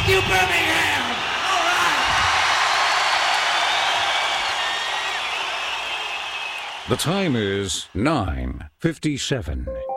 you, Birmingham! All right! The time is 9:57.